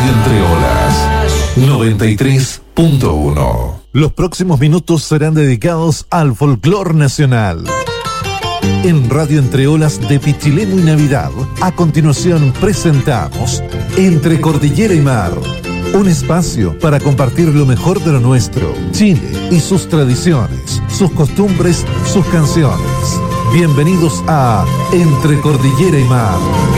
Radio Entre Olas 93.1. Los próximos minutos serán dedicados al folclor nacional. En Radio Entre Olas de Pichilemu y Navidad, a continuación presentamos Entre Cordillera y Mar, un espacio para compartir lo mejor de lo nuestro, Chile y sus tradiciones, sus costumbres, sus canciones. Bienvenidos a Entre Cordillera y Mar.